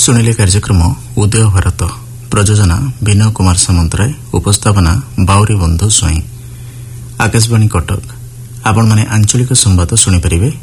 ଶୁଣିଲେ କାର୍ଯ୍ୟକ୍ରମ ଉଦୟ ଭାରତ ପ୍ରଯୋଜନା ବିନୟ କୁମାର ସାମନ୍ତରାୟ ଉପସ୍ଥାପନା ବାଉରୀ ବନ୍ଧୁ ସ୍ୱାଇଁ। ଆକାଶବାଣୀ କଟକ ଆପଣମାନେ ଆଞ୍ଚଳିକ ସମ୍ବାଦ ଶୁଣିପାରିବେ